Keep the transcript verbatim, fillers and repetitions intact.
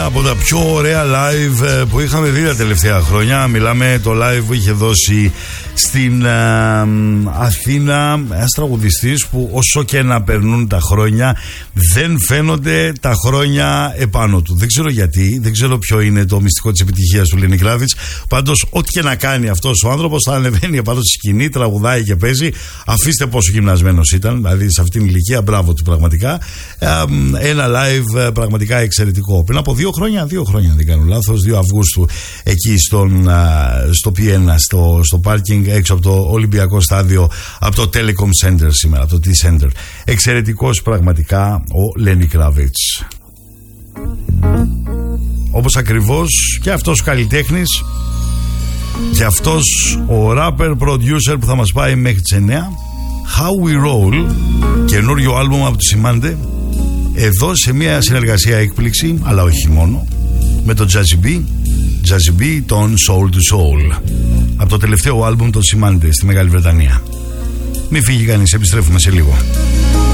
ένα από τα πιο ωραία live που είχαμε δει τα τελευταία χρόνια. Μιλάμε το live που είχε δώσει στην α, Αθήνα ένας τραγουδιστής που όσο και να περνούν τα χρόνια δεν φαίνονται τα χρόνια επάνω του. Δεν ξέρω γιατί, δεν ξέρω ποιο είναι το μυστικό της επιτυχίας του Lenny Kravitz. Πάντως ό,τι και να κάνει αυτός ο άνθρωπος θα ανεβαίνει επάνω στη σκηνή, τραγουδάει και παίζει. Αφήστε πόσο γυμνασμένος ήταν, δηλαδή σε αυτήν την ηλικία, μπράβο του πραγματικά. Ένα live πραγματικά εξαιρετικό. Πριν από δύο χρόνια, δύο χρόνια δεν κάνω λάθος, δύο Αυγούστου, εκεί στον, στο Πιένα, στο, στο πάρκινγκ έξω από το Ολυμπιακό Στάδιο, από το Telecom Center σήμερα, το T-Center. Εξαιρετικός πραγματικά ο Lenny Kravitz. Όπως ακριβώς και αυτός ο καλλιτέχνης και αυτός ο rapper producer που θα μας πάει μέχρι τις εννιά. How We Roll, καινούριο άλμπουμ από το Cimande, εδώ σε μια συνεργασία έκπληξη, αλλά όχι μόνο, με τον Jazzy B, Jazzy B, τον Soul to Soul, από το τελευταίο άλμπουμ των Cimande στη Μεγάλη Βρετανία. Μην φύγει κανείς, επιστρέφουμε σε λίγο.